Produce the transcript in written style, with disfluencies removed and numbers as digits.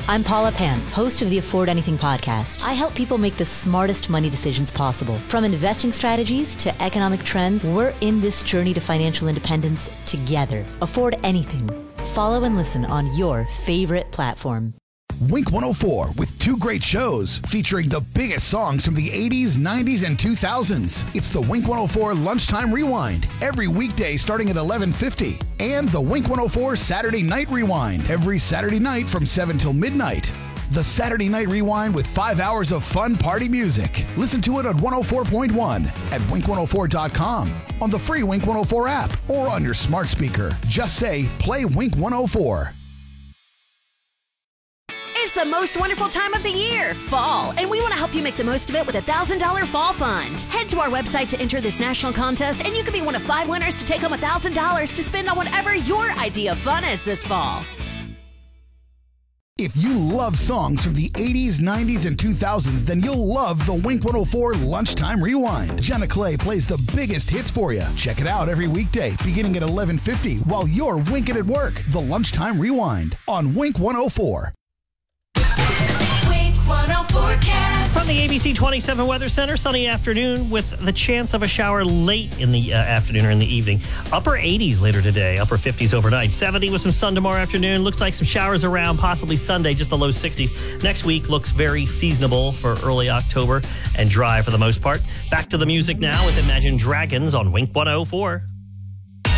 I'm Paula Pant, host of the Afford Anything podcast. I help people make the smartest money decisions possible. From investing strategies to economic trends, we're in this journey to financial independence together. Afford Anything. Follow and listen on your favorite platform. Wink 104 with two great shows featuring the biggest songs from the 80s, 90s, and 2000s. It's the Wink 104 Lunchtime Rewind every weekday starting at 11:50. And the Wink 104 Saturday Night Rewind every Saturday night from 7 till midnight. The Saturday Night Rewind with 5 hours of fun party music. Listen to it on 104.1 at wink104.com, on the free Wink 104 app, or on your smart speaker. Just say, play Wink 104. It's the most wonderful time of the year, fall, and we want to help you make the most of it with a $1,000 fall fund. Head to our website to enter this national contest, and you could be one of 5 winners to take home $1,000 to spend on whatever your idea of fun is this fall. If you love songs from the 80s, 90s, and 2000s, then you'll love the Wink 104 Lunchtime Rewind. Jenna Clay plays the biggest hits for you. Check it out every weekday, beginning at 11:50, while you're winking at work. The Lunchtime Rewind on Wink 104. Wink 104cast. From the ABC 27 Weather Center, sunny afternoon with the chance of a shower late in the afternoon or in the evening. Upper 80s later today, upper 50s overnight. 70 with some sun tomorrow afternoon. Looks like some showers around, possibly Sunday, just the low 60s. Next week looks very seasonable for early October and dry for the most part. Back to the music now with Imagine Dragons on Wink 104.